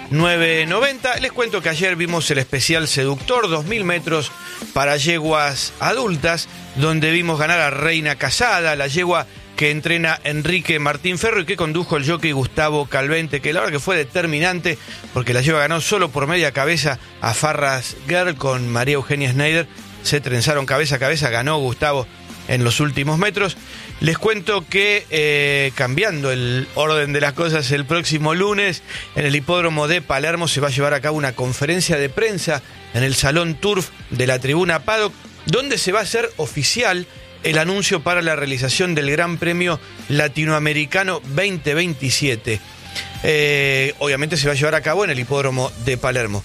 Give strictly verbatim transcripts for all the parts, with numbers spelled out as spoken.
nueve noventa. Les cuento que ayer vimos el especial Seductor, dos mil metros para yeguas adultas, donde vimos ganar a Reina Casada, la yegua que entrena Enrique Martín Ferro y que condujo el jockey Gustavo Calvente, que la verdad que fue determinante porque la yegua ganó solo por media cabeza a Farras Girl con María Eugenia Schneider. Se trenzaron cabeza a cabeza, ganó Gustavo en los últimos metros. Les cuento que eh, cambiando el orden de las cosas, el próximo lunes en el hipódromo de Palermo se va a llevar a cabo una conferencia de prensa en el Salón Turf de la Tribuna Paddock, donde se va a hacer oficial el anuncio para la realización del Gran Premio Latinoamericano veinte veintisiete. Eh, obviamente se va a llevar a cabo en el hipódromo de Palermo.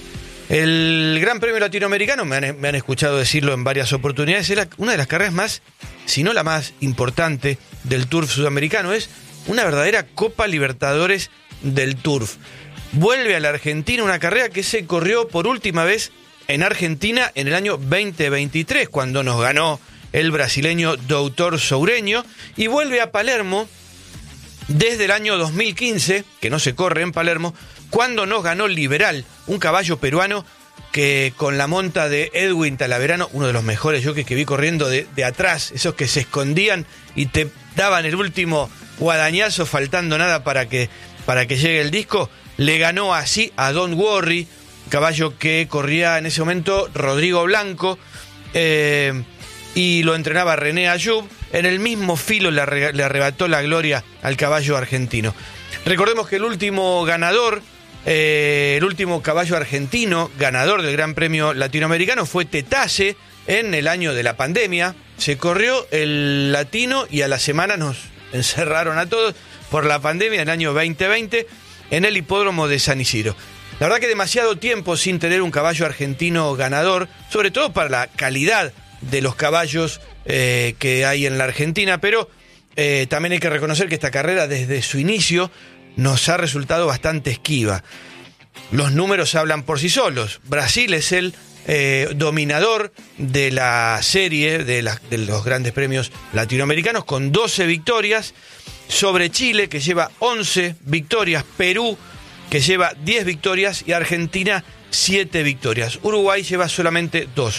El Gran Premio Latinoamericano, me han, me han escuchado decirlo en varias oportunidades, es la, una de las carreras más, si no la más importante del Turf sudamericano. Es una verdadera Copa Libertadores del Turf. Vuelve a la Argentina una carrera que se corrió por última vez en Argentina en el año veinte veintitrés, cuando nos ganó el brasileño Doutor Soureño, y vuelve a Palermo desde el año dos mil quince, que no se corre en Palermo, cuando nos ganó Liberal, un caballo peruano que con la monta de Edwin Talaverano, uno de los mejores jockeys que vi corriendo de, de atrás, esos que se escondían y te daban el último guadañazo faltando nada para que, para que llegue el disco, le ganó así a Don't Worry, caballo que corría en ese momento Rodrigo Blanco, eh, y lo entrenaba René Ayub. En el mismo filo le, arre, le arrebató la gloria al caballo argentino. Recordemos que el último ganador, eh, el último caballo argentino ganador del Gran Premio Latinoamericano fue Tetase en el año de la pandemia. Se corrió el latino y a la semana nos encerraron a todos por la pandemia en el año veinte veinte en el hipódromo de San Isidro. La verdad que demasiado tiempo sin tener un caballo argentino ganador, sobre todo para la calidad de los caballos eh, que hay en la Argentina, pero eh, también hay que reconocer que esta carrera desde su inicio nos ha resultado bastante esquiva. Los números hablan por sí solos. Brasil es el eh, dominador de la serie de, la, de los grandes premios latinoamericanos con doce victorias, sobre Chile, que lleva once victorias, Perú, que lleva diez victorias, y Argentina siete victorias. Uruguay lleva solamente dos.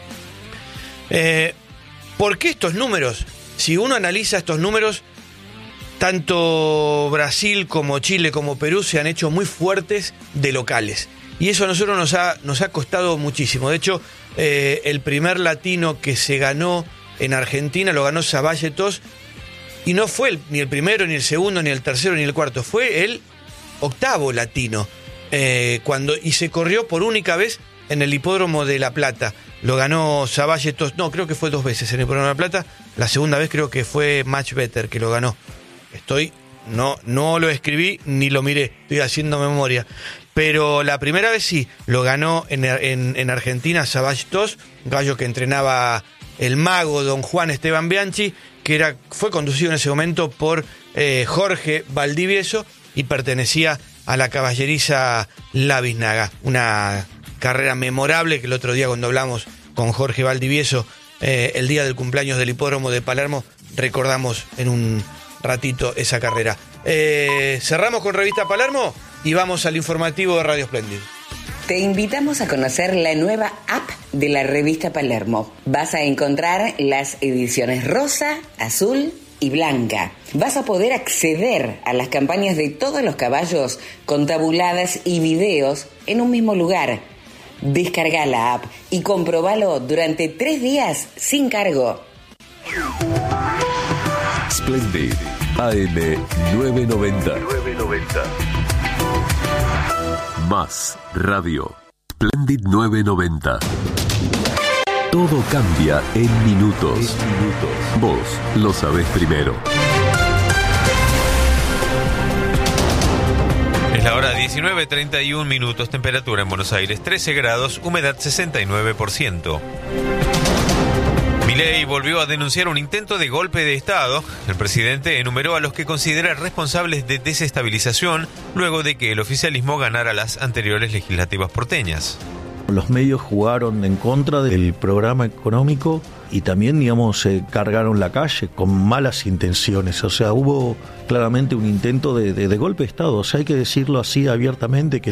Eh, ¿Por qué estos números? Si uno analiza estos números, tanto Brasil como Chile como Perú se han hecho muy fuertes de locales. Y eso a nosotros nos ha, nos ha costado muchísimo. De hecho, eh, el primer latino que se ganó en Argentina lo ganó Saballetos, y no fue el, ni el primero, ni el segundo, ni el tercero, ni el cuarto. Fue el octavo latino. Eh, cuando, y se corrió por única vez en el hipódromo de La Plata. Lo ganó Saballetos, no, creo que fue dos veces en el hipódromo de La Plata. La segunda vez creo que fue Much Better que lo ganó. Estoy, no, no lo escribí ni lo miré, estoy haciendo memoria. Pero la primera vez sí, lo ganó en, en, en Argentina Saballetos, un caballo que entrenaba el mago don Juan Esteban Bianchi, que era, fue conducido en ese momento por eh, Jorge Valdivieso y pertenecía a la caballeriza La Biznaga. Una carrera memorable que el otro día, cuando hablamos con Jorge Valdivieso, eh, el día del cumpleaños del hipódromo de Palermo, recordamos en un ratito esa carrera. Eh, cerramos con Revista Palermo y vamos al informativo de Radio Splendid. Te invitamos a conocer la nueva app de la Revista Palermo. Vas a encontrar las ediciones rosa, azul y blanca. Vas a poder acceder a las campañas de todos los caballos con tabuladas y videos en un mismo lugar. Descarga la app y comprobalo durante tres días sin cargo. Splendid A M nueve noventa. Más Radio. Splendid nueve noventa. Todo cambia en minutos. Vos lo sabés primero. Es la hora diecinueve treinta y un minutos, temperatura en Buenos Aires trece grados, humedad sesenta y nueve por ciento. Milei volvió a denunciar un intento de golpe de Estado. El presidente enumeró a los que considera responsables de desestabilización luego de que el oficialismo ganara las anteriores legislativas porteñas. Los medios jugaron en contra del programa económico y también, digamos, se cargaron la calle con malas intenciones. O sea, hubo claramente un intento de, de, de golpe de Estado. O sea, hay que decirlo así abiertamente, que